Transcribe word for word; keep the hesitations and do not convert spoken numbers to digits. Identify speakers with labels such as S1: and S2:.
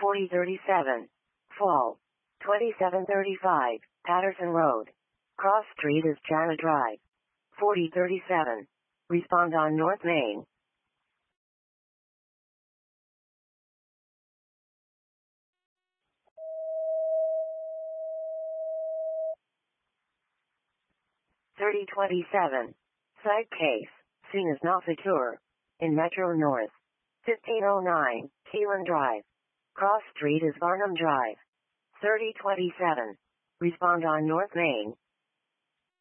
S1: forty thirty-seven. Fall. twenty-seven thirty-five, Patterson Road. Cross Street is Jana Drive. forty thirty-seven. Respond on North Main. thirty twenty-seven. Site case. Scene is not secure. In Metro North. fifteen oh nine, Keelan Drive. Cross Street is Varnum Drive. thirty twenty-seven. Respond on North Main.